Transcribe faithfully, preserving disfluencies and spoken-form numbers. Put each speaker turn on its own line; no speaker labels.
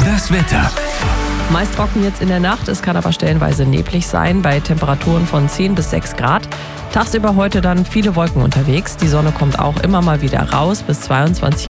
Das Wetter.
Meist trocken jetzt in der Nacht, es kann aber stellenweise neblig sein, bei Temperaturen von zehn bis sechs Grad. Tagsüber heute dann viele Wolken unterwegs. Die Sonne kommt auch immer mal wieder raus bis zweiundzwanzig